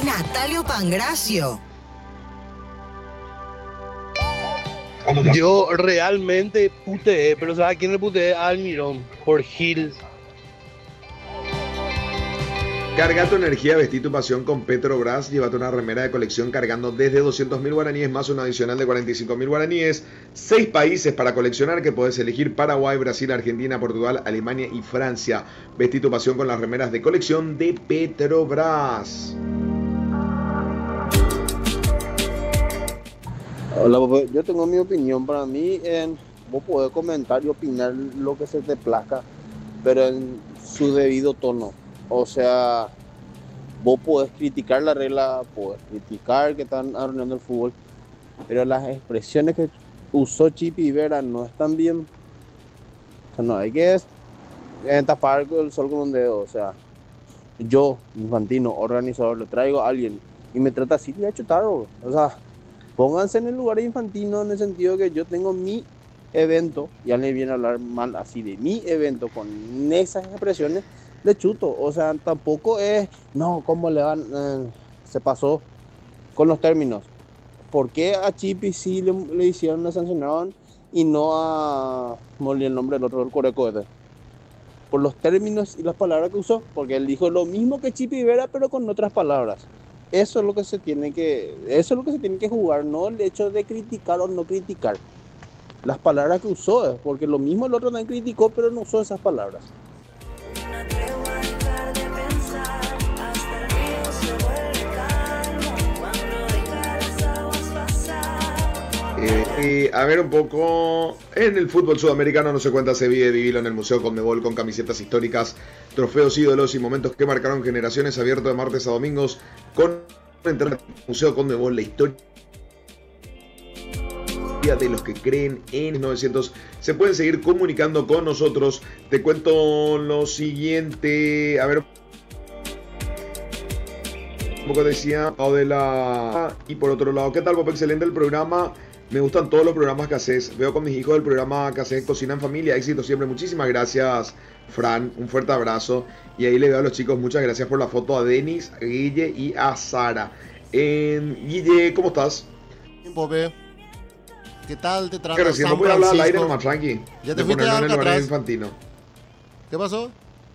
Natalio Pangracio. Yo realmente puteé, pero ¿sabes a quién le puteé? A Almirón, por Gil. Carga tu energía, vestí tu pasión con Petrobras. Llévate una remera de colección cargando desde 200.000 guaraníes más una adicional de 45.000 guaraníes. 6 países para coleccionar que puedes elegir: Paraguay, Brasil, Argentina, Portugal, Alemania y Francia. Vestí tu pasión con las remeras de colección de Petrobras. Hola, yo tengo mi opinión. Para mí, vos podés comentar y opinar lo que se te plazca, pero en su debido tono. O sea, vos podés criticar la regla, podés criticar que están arruinando el fútbol, pero las expresiones que usó Chipi Vera no están bien. O sea, no hay que tapar el sol con un dedo. O sea, yo, Infantino, organizador, le traigo a alguien y me trata así, le voy a chutar, bro. O sea, pónganse en el lugar de Infantino en el sentido que yo tengo mi evento, ya le viene a hablar mal así de mi evento con esas expresiones, le chuto. O sea, tampoco es, no, ¿cómo le van? Se pasó con los términos. ¿Por qué a Chipi sí le hicieron, le sancionaron y no a, no olvidé el nombre del otro, el Coreco este? Por los términos y las palabras que usó, porque él dijo lo mismo que Chipi Vera, pero con otras palabras. Eso es lo que se tiene que jugar, no el hecho de criticar o no criticar. Las palabras que usó, porque lo mismo el otro también criticó, pero no usó esas palabras. A ver un poco, en el fútbol sudamericano no se cuenta, se vive vivirlo en el Museo Conmebol con camisetas históricas, trofeos, ídolos y momentos que marcaron generaciones, abierto de martes a domingos con el Museo Conmebol, la historia de los que creen en 1900. Se pueden seguir comunicando con nosotros. Te cuento lo siguiente, a ver, un poco decía de la... Y por otro lado, ¿qué tal, Pop? Excelente el programa. Me gustan todos los programas que haces. Veo con mis hijos el programa que haces Cocina en Familia. Éxito siempre. Muchísimas gracias, Fran. Un fuerte abrazo. Y ahí le veo a los chicos. Muchas gracias por la foto a Denis, a Guille y a Sara. Guille, ¿cómo estás? Pope. ¿Qué tal te trata? Que recién no voy a hablar al aire nomás, tranqui. Ya te fuiste a Alcatraz. Infantino. ¿Qué pasó?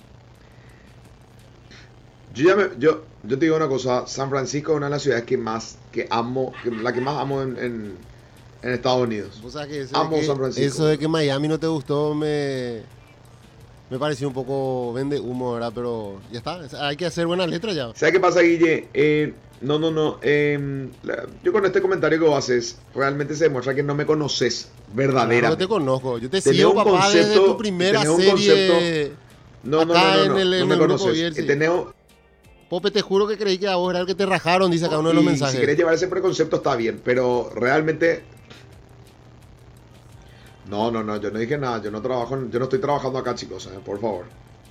Yo te digo una cosa. San Francisco es una de las ciudades que amo, la que más amo en Estados Unidos. O sea que amo San Francisco. Eso de que Miami no te gustó me pareció un poco vende humo, ¿verdad? Pero ya está, hay que hacer buenas letras ya. ¿Sabes qué pasa, Guille? No. Yo con este comentario que vos haces, realmente se demuestra que no me conoces verdaderamente. No te conozco, yo te sigo, papá, desde tu primera serie. No me conoces. Pope, te juro que creí que a vos era el que te rajaron, dice acá uno de los mensajes. Si querés llevar ese preconcepto está bien, pero realmente... No, yo no dije nada, yo no estoy trabajando acá, chicos, por favor.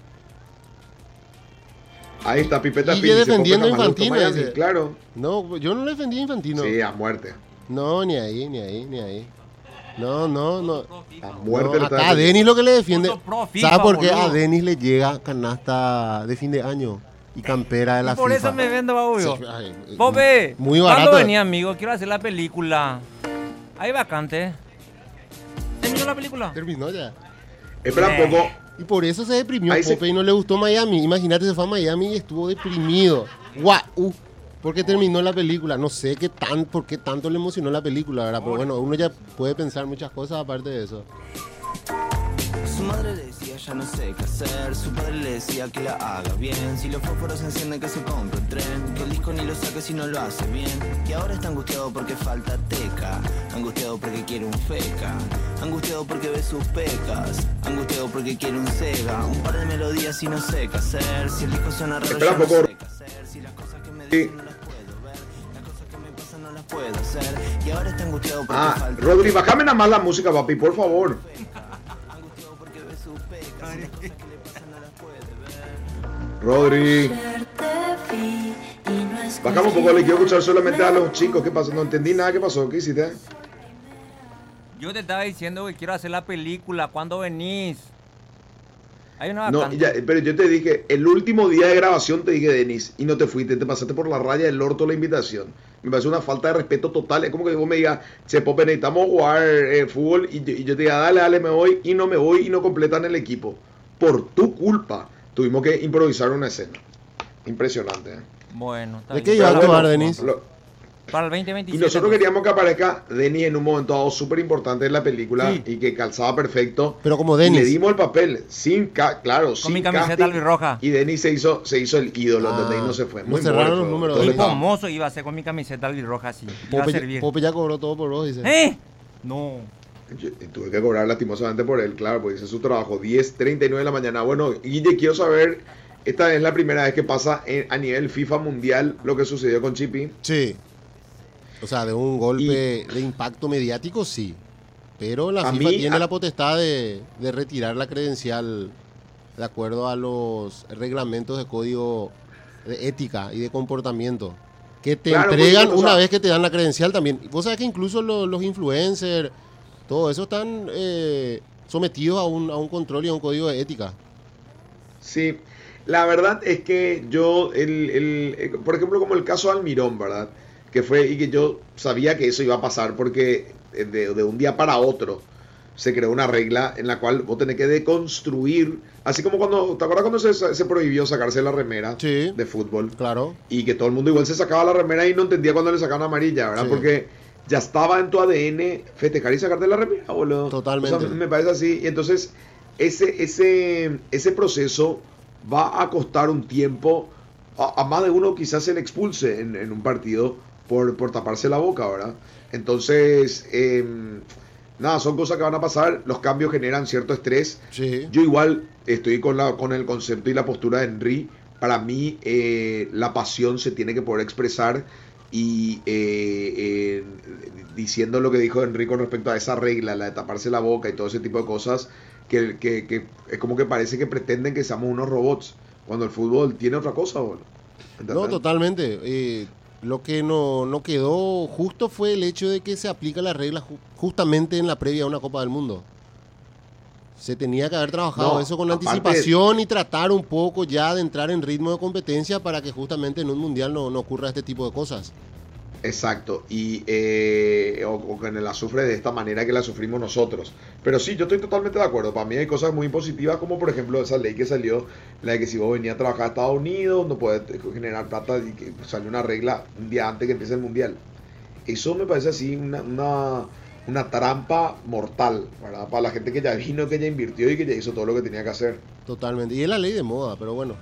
Ahí está, Pipeta Sigue defendiendo a Infantino. Infantino, Miami, claro. No, yo no le defendí a Infantino. Sí, a muerte. No, ni ahí. No. A muerte. No, acá a Denis lo que le defiende. ¿Sabes por qué a Denis le llega canasta de fin de año? Y campera de la por FIFA. Eso me vendo, babullo. Sí, Pope, muy barato. ¿cuándo venía, amigo? Quiero hacer la película. Ahí vacante. ¿Terminó la película? Terminó ya. Espera un poco. Y por eso se deprimió Pope y no le gustó Miami. Imagínate, se fue a Miami y estuvo deprimido. ¡Guau! Porque terminó la película. No sé por qué tanto le emocionó la película, ¿verdad? Pero bueno, uno ya puede pensar muchas cosas aparte de eso. Su madre le decía ya no sé qué hacer. Su padre le decía que la haga bien. Si los fósforos se encienden que se compre un tren. Que el disco ni lo saque si no lo hace bien. Que ahora está angustiado porque falta teca. Angustiado porque quiere un feca. Angustiado porque ve sus pecas. Angustiado porque quiere un Sega. Un par de melodías y no sé qué hacer. Si el disco suena raro yo no sé qué hacer. Si las cosas que me dicen no las puedo ver. Las cosas que me pasan no las puedo hacer. Y ahora está angustiado porque falta... Rodri, bájame nada más la música, papi, por favor. Rodri, bajamos un poco, le quiero escuchar solamente a los chicos. ¿Qué pasó? No entendí nada. ¿Qué pasó? ¿Qué hiciste? Yo te estaba diciendo que quiero hacer la película. ¿Cuándo venís? Hay una No, vacante. pero yo te dije, el último día de grabación te dije, Denis, y no te fuiste, te pasaste por la raya del orto la invitación. Me parece una falta de respeto total. Es como que vos me digas, che, Pope, necesitamos jugar fútbol, y yo te diga, dale, me voy, y no completan el equipo. Por tu culpa, tuvimos que improvisar una escena. Impresionante, ¿eh? Bueno, está ¿De bien. qué iba a Para actuar, la- Denis? Para el Y 2027. nosotros pues. queríamos que aparezca Denis en un momento dado súper importante en la película Sí. y que calzaba perfecto. Pero como Y le Denis. dimos el papel, claro, Con sin mi camiseta casting, albirroja. Y Denis se hizo el ídolo, Ah, ¿entendés? Y no se fue. no Muy cerraron mole los fue, números todo de le Tipo estaba- mozo iba a ser con mi camiseta albirroja así. Iba a servir. Pope ya cobró todo por vos, dice. ¿Eh? No. Yo tuve que cobrar lastimosamente por él, claro, porque hice su trabajo. 10:39 de la mañana. Bueno, Guille, quiero saber, esta es la primera vez que pasa a nivel FIFA mundial lo que sucedió con Chippy. Sí. O sea, de un golpe de impacto mediático, sí. Pero la A FIFA mí, tiene la potestad de retirar la credencial de acuerdo a los reglamentos de código de ética y de comportamiento. Que te Claro, entregan porque, o una sea, vez que te dan la credencial también. Vos sabés que incluso los influencers, todo eso están sometidos a un control y a un código de ética. Sí, la verdad es que yo, por ejemplo, como el caso de Almirón, ¿verdad? Que fue, y que yo sabía que eso iba a pasar porque de un día para otro se creó una regla en la cual vos tenés que deconstruir, así como cuando, ¿te acuerdas cuando se prohibió sacarse la remera Sí. de fútbol? Claro. Y que todo el mundo igual se sacaba la remera y no entendía cuando le sacaban amarilla, ¿verdad? Sí. Porque ya estaba en tu ADN festejar y sacarte la remera, boludo. Totalmente. O sea, me parece así. Y entonces, ese proceso va a costar un tiempo. A más de uno quizás se le expulse en un partido por taparse la boca, ¿verdad? Entonces, nada, son cosas que van a pasar. Los cambios generan cierto estrés. Sí. Yo igual estoy con el concepto y la postura de Henry. Para mí, la pasión se tiene que poder expresar y diciendo lo que dijo Henry con respecto a esa regla, la de taparse la boca y todo ese tipo de cosas, que es como que parece que pretenden que seamos unos robots, cuando el fútbol tiene otra cosa, boludo. ¿Entendés? No, totalmente. Lo que no quedó justo fue el hecho de que se aplica la regla justamente en la previa a una Copa del Mundo. Se tenía que haber trabajado No, eso con aparte- anticipación y tratar un poco ya de entrar en ritmo de competencia para que justamente en un mundial no ocurra este tipo de cosas. Exacto, y o con el azufre de esta manera que la sufrimos nosotros. Pero sí, yo estoy totalmente de acuerdo. Para mí hay cosas muy positivas, como por ejemplo esa ley que salió, la de que si vos venías a trabajar a Estados Unidos, no puedes generar plata, y que salió una regla un día antes que empiece el mundial. Eso me parece así una trampa mortal, ¿verdad? Para la gente que ya vino, que ya invirtió y que ya hizo todo lo que tenía que hacer. Totalmente. Y es la ley de moda, pero bueno.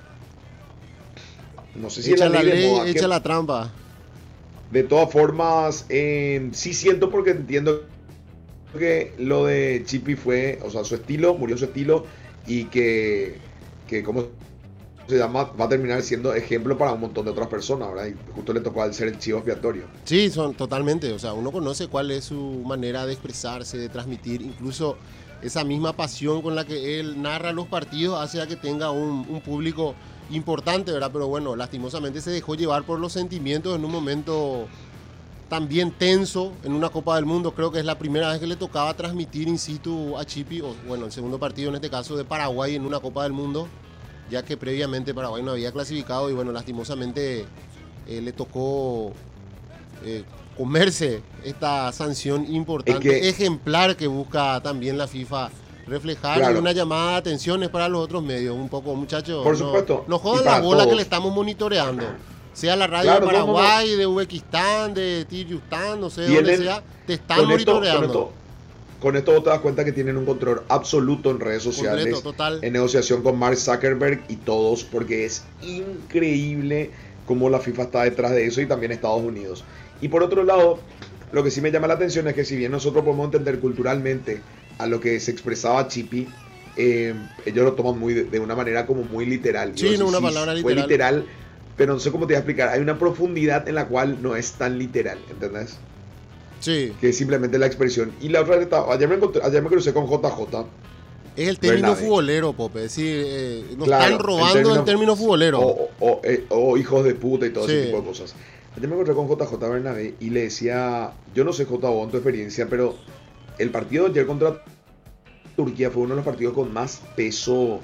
No sé si es Echa la ley de ley, moda, echa que- la trampa. De todas formas, sí siento, porque entiendo que lo de Chippy fue, o sea, su estilo, murió su estilo, y que ¿cómo se llama? Va a terminar siendo ejemplo para un montón de otras personas, ¿verdad? Y justo le tocó al ser el chivo expiatorio. Sí, son totalmente. O sea, uno conoce cuál es su manera de expresarse, de transmitir. Incluso esa misma pasión con la que él narra los partidos hace a que tenga un público importante, ¿verdad? Pero bueno, lastimosamente se dejó llevar por los sentimientos en un momento también tenso en una Copa del Mundo. Creo que es la primera vez que le tocaba transmitir in situ a Chippy, o bueno, el segundo partido en este caso de Paraguay en una Copa del Mundo, ya que previamente Paraguay no había clasificado y bueno, lastimosamente le tocó comerse esta sanción importante, Es que- ejemplar, que busca también la FIFA reflejar. Claro. Y una llamada de atención es para los otros medios, un poco, muchachos. Por supuesto. No Y jodan para la bola todos. que le estamos monitoreando. Sea la radio Claro, de no, no, no. Paraguay, de Uzbekistán, de Kirguistán, no sé de dónde Tienen- sea, te están monitoreando. Con esto vos te das cuenta que tienen un control absoluto en redes sociales, Completo, total. en negociación con Mark Zuckerberg y todos, porque es increíble cómo la FIFA está detrás de eso, y también Estados Unidos. Y por otro lado, lo que sí me llama la atención es que si bien nosotros podemos entender culturalmente a lo que se expresaba Chippy, ellos lo toman de una manera como muy literal. Sí, Yo no, sé, una palabra fue literal. literal, pero no sé cómo te voy a explicar. Hay una profundidad en la cual no es tan literal, ¿entendés? Sí, Que es simplemente la expresión. Y la otra vez, ayer me crucé con JJ. es el término Bernabé. futbolero, Pope. Es decir, nos Claro, están robando en términos futboleros. O hijos de puta y todo ese Sí. tipo de cosas. Ayer me encontré con JJ Bernabé y le decía, yo no sé JJ en tu experiencia, pero el partido de ayer contra Turquía fue uno de los partidos con más peso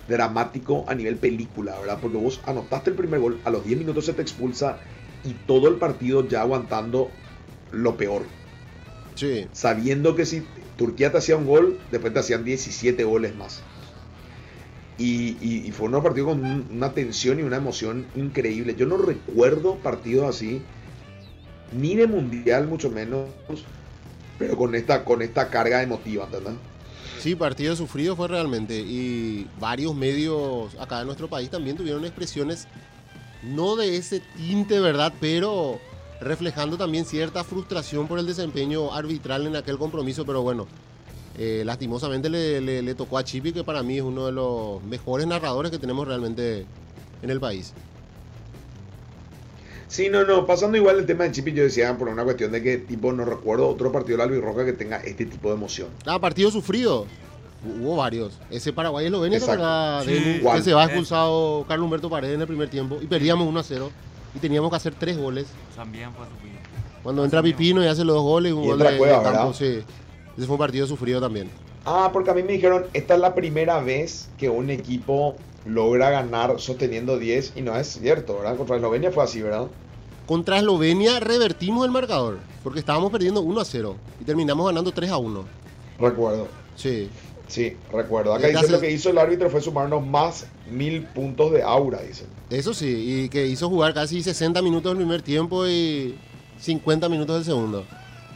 dramático a nivel película, ¿verdad? Porque vos anotaste el primer gol, a los 10 minutos se te expulsa y todo el partido ya aguantando lo peor. Sí. Sabiendo que si Turquía te hacía un gol, después te hacían 17 goles más. Y fue un partido con una tensión y una emoción increíble. Yo no recuerdo partidos así, ni de mundial mucho menos, pero con esta carga emotiva, ¿entendés? Sí, partido sufrido fue realmente. Y varios medios acá en nuestro país también tuvieron expresiones, no de ese tinte, ¿verdad? Pero reflejando también cierta frustración por el desempeño arbitral en aquel compromiso. Pero bueno, lastimosamente le tocó a Chipi, que para mí es uno de los mejores narradores que tenemos realmente en el país. Sí, no, pasando igual el tema de Chipi, yo decía por una cuestión de que tipo no recuerdo otro partido de la albirroja que tenga este tipo de emoción. Partido sufrido. Hubo varios. Ese Paraguay-Eslovenia, ¿verdad? Sí. Que se va expulsado Carlos Humberto Paredes en el primer tiempo y perdíamos 1-0 y teníamos que hacer 3 goles. También fue sufrido. Cuando entra Pipino y hace los 2 goles, un Y gol entra de Cueva, campo, ¿verdad? sí. Ese fue un partido sufrido también. Porque a mí me dijeron, esta es la primera vez que un equipo logra ganar sosteniendo 10 y no es cierto, ¿verdad? Contra Eslovenia fue así, ¿verdad? Contra Eslovenia revertimos el marcador porque estábamos perdiendo 1-0 y terminamos ganando 3-1. Recuerdo. Sí, recuerdo. Acá dice lo que hizo el árbitro fue sumarnos más 1000 puntos de aura, dicen. eso sí, y que hizo jugar casi 60 minutos del primer tiempo y 50 minutos del segundo.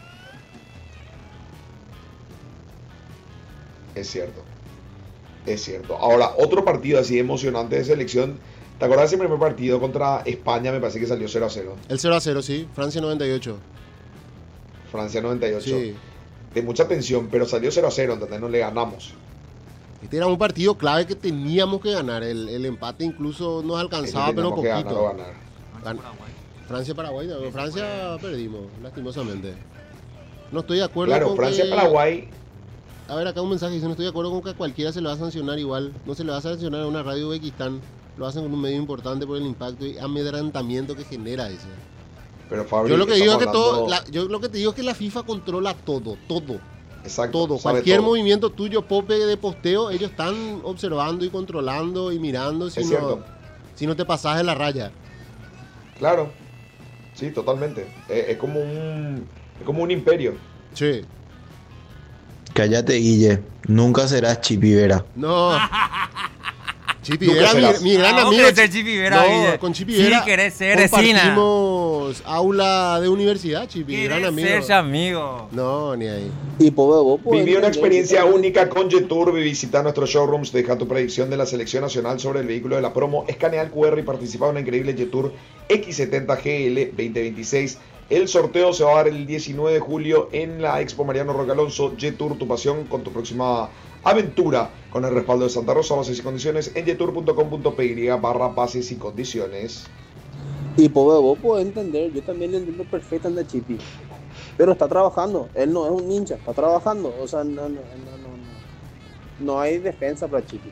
Es cierto. Ahora, otro partido así emocionante de selección. ¿Te acordás de ese primer partido contra España? Me parece que salió 0-0. El 0-0, sí. Francia 98. Francia 98. Sí. De mucha tensión, pero salió 0-0, ¿entendés? No le ganamos. Este era un partido clave que teníamos que ganar. El empate incluso nos alcanzaba, pero poquito. Francia-Paraguay. Francia perdimos, lastimosamente. No estoy de acuerdo con Francia-Paraguay. A ver, acá un mensaje dice, no estoy de acuerdo con que a cualquiera se le va a sancionar igual. No se le va a sancionar a una radio de Uzbekistán. Lo hacen con un medio importante por el impacto y amedrentamiento que genera, dice. Pero Fabri, yo lo que digo es que hablando... yo lo que te digo es que la FIFA controla todo. Exacto. Todo. Cualquier movimiento tuyo, Pope, de posteo, ellos están observando y controlando y mirando si no te pasas de la raya. Claro. Sí, totalmente. Es como un imperio. Sí. Cállate, Guille. Nunca serás Chipi Vera. No. Chipi Vera, mi gran amigo. Chipi Vera, Guille. Con Chipi Vera querés ser Esina. Compartimos aula de universidad, Chipi. Gran amigo. Ser amigo. No, ni ahí. Y vos viví una experiencia única con Jetour. Visita nuestros showrooms, deja tu predicción de la selección nacional sobre el vehículo de la promo, escanea el QR y participa en una increíble Jetour X70 GL 2026. El sorteo se va a dar el 19 de julio en la Expo Mariano Roque Alonso. Jetour, tu pasión con tu próxima aventura, con el respaldo de Santa Rosa. Bases y condiciones en jetour.com.py/bases y condiciones. Y vos podés entender, yo también le entiendo perfectamente a Chipi, pero está trabajando, él no es un ninja, está trabajando, o sea, no hay defensa para Chipi.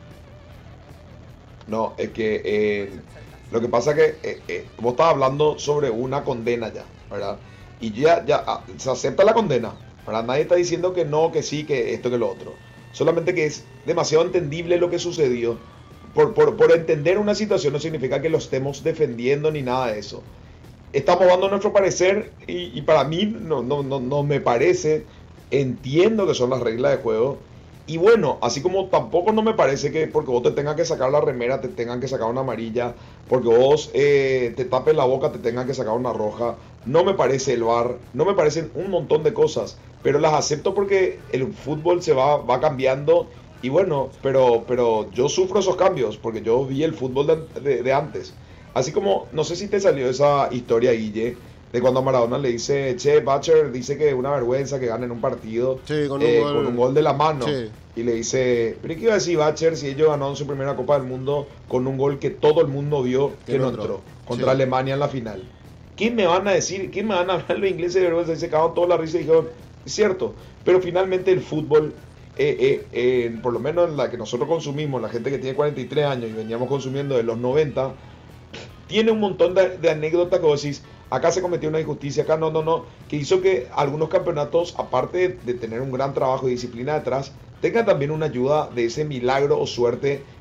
No, es que lo que pasa es que vos estás hablando sobre una condena ya, ¿verdad? Y ya se acepta la condena, ¿verdad? Nadie está diciendo que no, que sí, que esto, que lo otro. Solamente que es demasiado entendible lo que sucedió. Por entender una situación no significa que lo estemos defendiendo ni nada de eso. Estamos dando nuestro parecer y para mí no me parece. Entiendo que son las reglas de juego. Y bueno, así como tampoco no me parece que porque vos te tengas que sacar la remera te tengan que sacar una amarilla, porque vos te tapes la boca te tengan que sacar una roja. No me parece el VAR, no me parecen un montón de cosas, pero las acepto porque el fútbol se va cambiando. Y bueno, pero yo sufro esos cambios porque yo vi el fútbol de antes. Así como, no sé si te salió esa historia, Guille, de cuando Maradona le dice, che, Butcher dice que es una vergüenza que ganen un partido, sí, con un gol de la mano. Sí. Y le dice, pero ¿qué iba a decir Butcher si ellos ganaron su primera Copa del Mundo con un gol que todo el mundo vio que no entró contra Alemania en la final? ¿Qué me van a decir? ¿Qué me van a hablar los ingleses de vergüenza? Y se cagaron toda la risa y dijeron, es cierto. Pero finalmente el fútbol, por lo menos en la que nosotros consumimos, la gente que tiene 43 años y veníamos consumiendo de los 90, tiene un montón de anécdotas que vos decís, acá se cometió una injusticia, acá no, que hizo que algunos campeonatos, aparte de tener un gran trabajo y disciplina detrás, tengan también una ayuda de ese milagro o suerte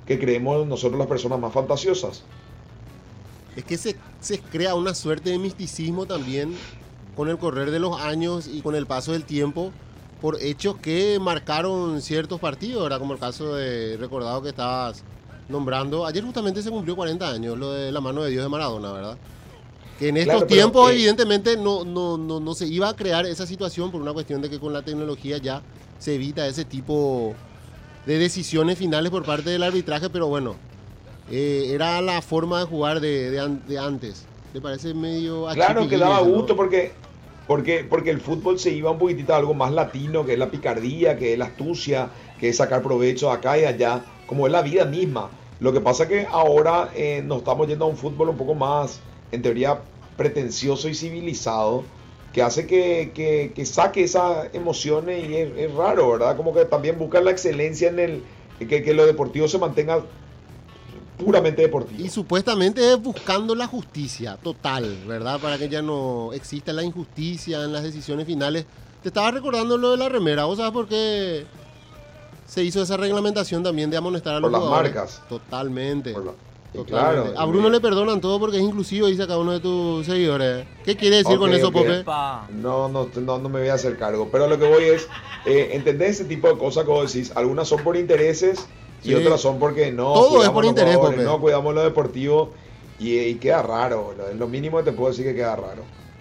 que creemos nosotros las personas más fantasiosas. Es que se crea una suerte de misticismo también con el correr de los años y con el paso del tiempo por hechos que marcaron ciertos partidos, ¿verdad? Como el caso de recordado que estabas nombrando. Ayer justamente se cumplió 40 años lo de la mano de Dios de Maradona, ¿verdad? Que en estos tiempos evidentemente no se iba a crear esa situación por una cuestión de que con la tecnología ya se evita ese tipo de decisiones finales por parte del arbitraje, pero bueno, era la forma de jugar de antes. ¿Te parece medio Claro que daba gusto, ¿no? porque el fútbol se iba un poquitito a algo más latino, que es la picardía, que es la astucia, que es sacar provecho acá y allá, como es la vida misma. Lo que pasa que ahora nos estamos yendo a un fútbol un poco más, en teoría, pretencioso y civilizado, que hace que saque esas emociones, y es raro, ¿verdad? Como que también busca la excelencia en que lo deportivo se mantenga puramente deportivo. Y supuestamente es buscando la justicia total, ¿verdad? Para que ya no exista la injusticia en las decisiones finales. Te estaba recordando lo de la remera, ¿vos sabes por qué se hizo esa reglamentación también de amonestar a los jugadores? Por las marcas. Totalmente. Claro, a Bruno le perdonan todo porque es inclusivo, dice cada uno de tus seguidores. ¿Qué quiere decir con eso, Pope? No me voy a hacer cargo. Pero lo que voy es, ¿entendés ese tipo de cosas que vos decís? Algunas son por intereses y otras son porque no. Todo es por interés, Pope. No cuidamos lo deportivo y queda raro. Lo mínimo que te puedo decir que queda raro.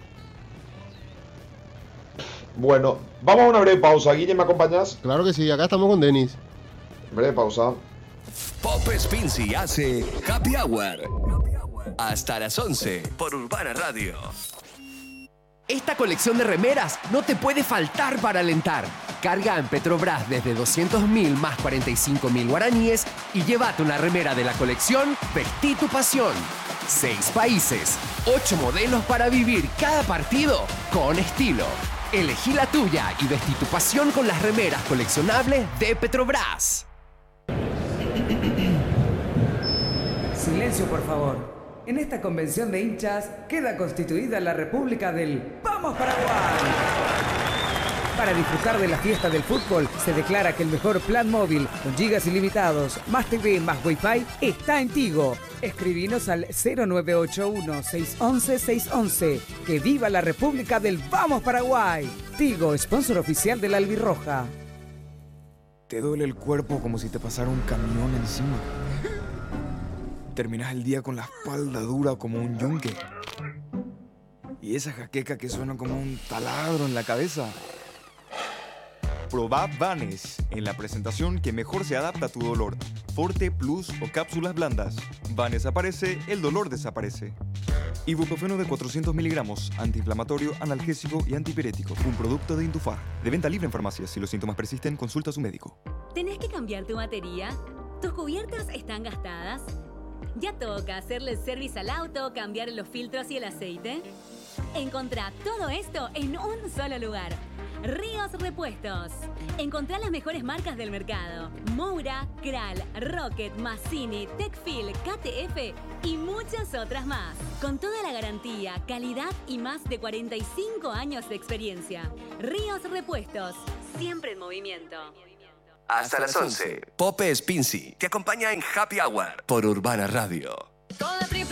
Bueno, vamos a una breve pausa. Guille, ¿me acompañás? Claro que sí, acá estamos con Denis. Breve pausa. Pope Spincy hace Happy Hour hasta las 11 por Urbana Radio. Esta colección de remeras no te puede faltar para alentar. Carga en Petrobras desde 200.000 más 45.000 guaraníes y llévate una remera de la colección Vestí tu pasión. 6 países, 8 modelos para vivir cada partido con estilo. Elegí la tuya y vestí tu pasión con las remeras coleccionables de Petrobras. Silencio, por favor. En esta convención de hinchas queda constituida la República del ¡Vamos Paraguay! Para disfrutar de la fiesta del fútbol, se declara que el mejor plan móvil con gigas ilimitados, más TV, más Wi-Fi, está en Tigo. Escribinos al 0981-611-611. ¡Que viva la República del ¡Vamos Paraguay! Tigo, sponsor oficial de la Albirroja. Te duele el cuerpo como si te pasara un camión encima. Terminas el día con la espalda dura como un yunque. Y esa jaqueca que suena como un taladro en la cabeza. Probá Vanes en la presentación que mejor se adapta a tu dolor. Forte, Plus o cápsulas blandas. Vanes aparece, el dolor desaparece. Ibuprofeno de 400 miligramos, antiinflamatorio, analgésico y antipirético. Un producto de Indufar. De venta libre en farmacias. Si los síntomas persisten, consulta a su médico. ¿Tenés que cambiar tu batería? ¿Tus cubiertas están gastadas? ¿Ya toca hacerle service al auto, cambiar los filtros y el aceite? Encontrá todo esto en un solo lugar. Ríos Repuestos. Encontrá las mejores marcas del mercado. Moura, Kral, Rocket, Massini, Techfil, KTF y muchas otras más. Con toda la garantía, calidad y más de 45 años de experiencia. Ríos Repuestos. Siempre en movimiento. Hasta las 11, Pope Spincy te acompaña en Happy Hour por Urbana Radio.